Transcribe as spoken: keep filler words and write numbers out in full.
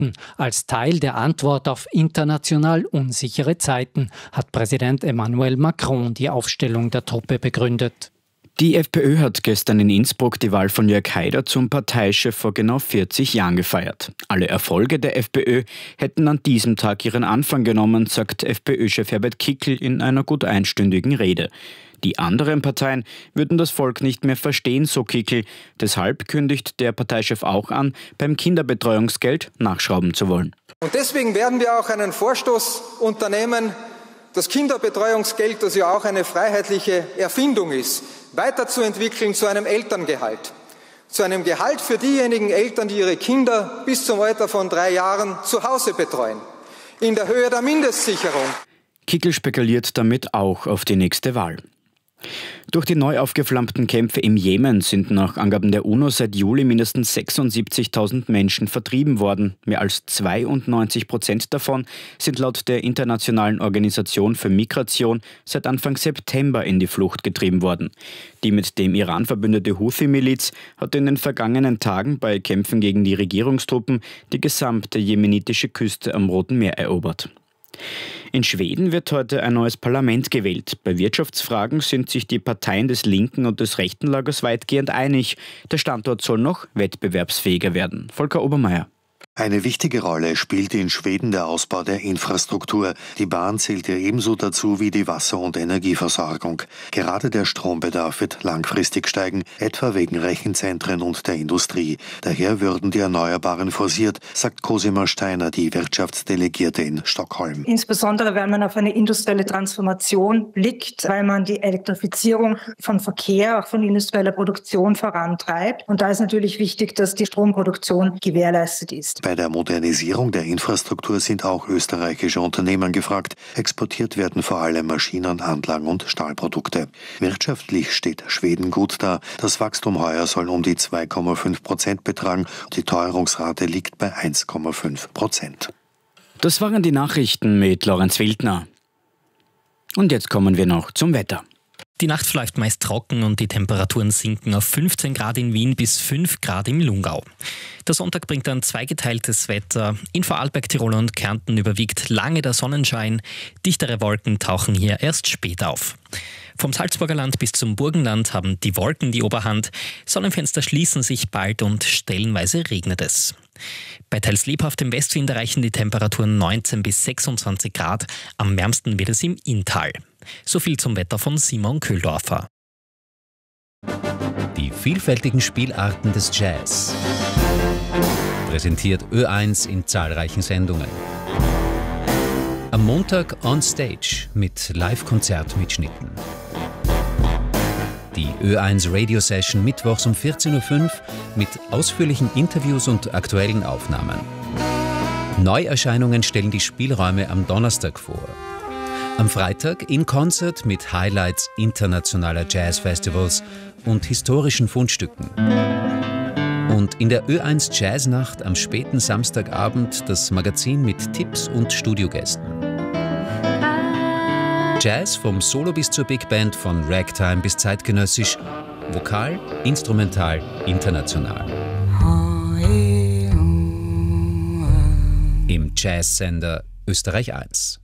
betrachten, als Teil der Antwort auf international unsichere Zeiten, hat Präsident Emmanuel Macron die Aufstellung der Truppe begründet. Die FPÖ hat gestern in Innsbruck die Wahl von Jörg Haider zum Parteichef vor genau vierzig Jahren gefeiert. Alle Erfolge der FPÖ hätten an diesem Tag ihren Anfang genommen, sagt FPÖ-Chef Herbert Kickl in einer gut einstündigen Rede. Die anderen Parteien würden das Volk nicht mehr verstehen, so Kickl. Deshalb kündigt der Parteichef auch an, beim Kinderbetreuungsgeld nachschrauben zu wollen. Und deswegen werden wir auch einen Vorstoß unternehmen, das Kinderbetreuungsgeld, das ja auch eine freiheitliche Erfindung ist, weiterzuentwickeln zu einem Elterngehalt. Zu einem Gehalt für diejenigen Eltern, die ihre Kinder bis zum Alter von drei Jahren zu Hause betreuen. In der Höhe der Mindestsicherung. Kickl spekuliert damit auch auf die nächste Wahl. Durch die neu aufgeflammten Kämpfe im Jemen sind nach Angaben der UNO seit Juli mindestens sechsundsiebzigtausend Menschen vertrieben worden. Mehr als zweiundneunzig Prozent davon sind laut der Internationalen Organisation für Migration seit Anfang September in die Flucht getrieben worden. Die mit dem Iran verbündete Houthi-Miliz hat in den vergangenen Tagen bei Kämpfen gegen die Regierungstruppen die gesamte jemenitische Küste am Roten Meer erobert. In Schweden wird heute ein neues Parlament gewählt. Bei Wirtschaftsfragen sind sich die Parteien des linken und des rechten Lagers weitgehend einig. Der Standort soll noch wettbewerbsfähiger werden. Volker Obermeier. Eine wichtige Rolle spielt in Schweden der Ausbau der Infrastruktur. Die Bahn zählt ja ebenso dazu wie die Wasser- und Energieversorgung. Gerade der Strombedarf wird langfristig steigen, etwa wegen Rechenzentren und der Industrie. Daher würden die Erneuerbaren forciert, sagt Cosima Steiner, die Wirtschaftsdelegierte in Stockholm. Insbesondere wenn man auf eine industrielle Transformation blickt, weil man die Elektrifizierung von Verkehr, auch von industrieller Produktion vorantreibt. Und da ist natürlich wichtig, dass die Stromproduktion gewährleistet ist. Bei der Modernisierung der Infrastruktur sind auch österreichische Unternehmen gefragt. Exportiert werden vor allem Maschinen, Anlagen und Stahlprodukte. Wirtschaftlich steht Schweden gut da. Das Wachstum heuer soll um die zwei Komma fünf Prozent betragen. Die Teuerungsrate liegt bei eins Komma fünf Prozent. Das waren die Nachrichten mit Lorenz Wildner. Und jetzt kommen wir noch zum Wetter. Die Nacht verläuft meist trocken und die Temperaturen sinken auf fünfzehn Grad in Wien bis fünf Grad im Lungau. Der Sonntag bringt dann zweigeteiltes Wetter. In Vorarlberg, Tirol und Kärnten überwiegt lange der Sonnenschein. Dichtere Wolken tauchen hier erst spät auf. Vom Salzburger Land bis zum Burgenland haben die Wolken die Oberhand. Sonnenfenster schließen sich bald und stellenweise regnet es. Bei teils lebhaftem Westwind erreichen die Temperaturen neunzehn bis sechsundzwanzig Grad. Am wärmsten wird es im Inntal. So viel zum Wetter von Simon Köhldorfer. Die vielfältigen Spielarten des Jazz. Präsentiert Ö eins in zahlreichen Sendungen. Am Montag on Stage mit Live-Konzertmitschnitten. Die Ö eins Radio Session mittwochs um vierzehn Uhr fünf mit ausführlichen Interviews und aktuellen Aufnahmen. Neuerscheinungen stellen die Spielräume am Donnerstag vor. Am Freitag in Concert mit Highlights internationaler Jazzfestivals und historischen Fundstücken. Und in der Ö eins Jazznacht am späten Samstagabend das Magazin mit Tipps und Studiogästen. Jazz vom Solo bis zur Big Band, von Ragtime bis zeitgenössisch, vokal, instrumental, international. Im Jazzsender Österreich eins.